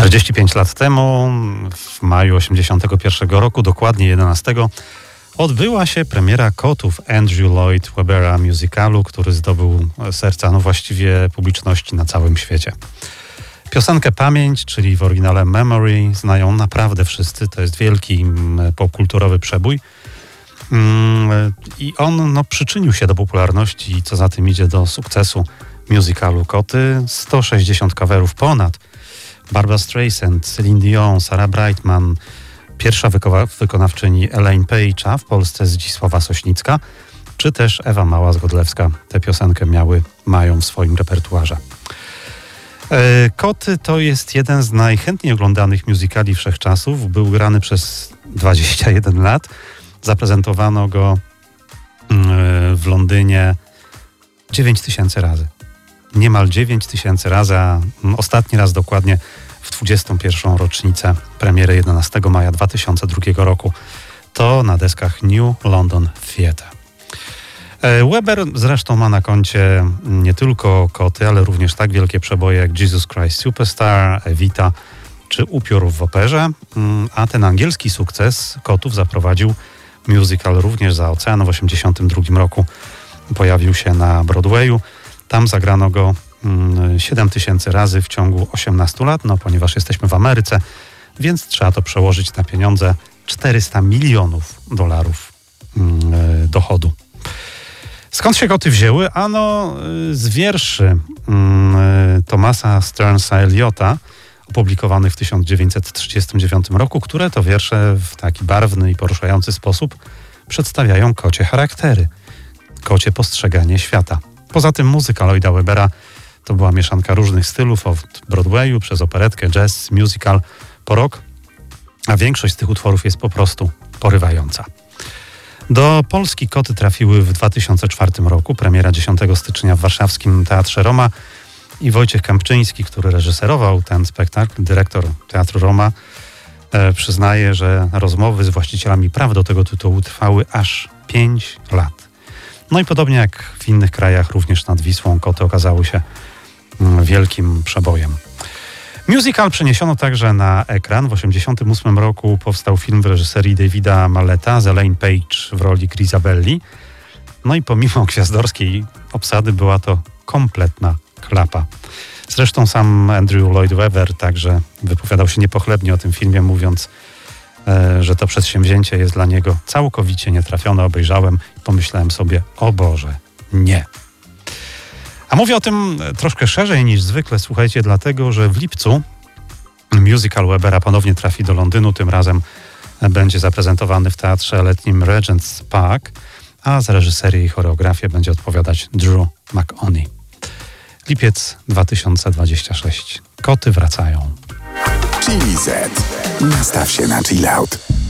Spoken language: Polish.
45 lat temu, w maju 1981 roku, dokładnie 11, odbyła się premiera Kotów Andrew Lloyd Webbera musicalu, który zdobył serca, właściwie publiczności na całym świecie. Piosenkę Pamięć, czyli w oryginale Memory, znają naprawdę wszyscy. To jest wielki popkulturowy przebój. I on przyczynił się do popularności i co za tym idzie do sukcesu musicalu Koty. 160 coverów ponad. Barbra Streisand, Celine Dion, Sarah Brightman, pierwsza wykonawczyni Elaine Page, a w Polsce Zdzisława Sośnicka, czy też Ewa Mała-Godlewska. Tę piosenkę mają w swoim repertuarze. Koty to jest jeden z najchętniej oglądanych musicali wszechczasów. Był grany przez 21 lat. Zaprezentowano go w Londynie 9000 razy. Niemal 9000 razy, a ostatni raz dokładnie w 21. rocznicę premiery 11 maja 2002 roku. To na deskach New London Theatre. Webber zresztą ma na koncie nie tylko Koty, ale również tak wielkie przeboje jak Jesus Christ Superstar, Evita czy Upiór w operze, a ten angielski sukces Kotów zaprowadził musical również za ocean. W 1982 roku pojawił się na Broadwayu. Tam zagrano go 7000 razy w ciągu 18 lat, ponieważ jesteśmy w Ameryce, więc trzeba to przełożyć na pieniądze. 400 milionów dolarów dochodu. Skąd się Koty wzięły? Ano z wierszy Thomasa Stearnsa Eliota, opublikowanych w 1939 roku, które to wiersze w taki barwny i poruszający sposób przedstawiają kocie charaktery, kocie postrzeganie świata. Poza tym muzyka Lloyda Webbera to była mieszanka różnych stylów, od Broadwayu przez operetkę, jazz, musical, po rock, a większość z tych utworów jest po prostu porywająca. Do Polski Koty trafiły w 2004 roku, premiera 10 stycznia w warszawskim Teatrze Roma i Wojciech Kępczyński, który reżyserował ten spektakl, dyrektor Teatru Roma, przyznaje, że rozmowy z właścicielami praw do tego tytułu trwały aż 5 lat. I podobnie jak w innych krajach, również nad Wisłą Koty okazały się wielkim przebojem. Musical przeniesiono także na ekran. W 1988 roku powstał film w reżyserii Davida Malleta z Elaine Page w roli Grisabelli. I pomimo gwiazdorskiej obsady była to kompletna klapa. Zresztą sam Andrew Lloyd Webber także wypowiadał się niepochlebnie o tym filmie, mówiąc, że to przedsięwzięcie jest dla niego całkowicie nietrafione. Obejrzałem i pomyślałem sobie, o Boże, nie. A mówię o tym troszkę szerzej niż zwykle, słuchajcie, dlatego, że w lipcu musical Webbera ponownie trafi do Londynu. Tym razem będzie zaprezentowany w Teatrze Letnim Regent's Park, a za reżyserię i choreografię będzie odpowiadać Drew McOnie. Lipiec 2026. Koty wracają. Chili Z. Nastaw się na chill out.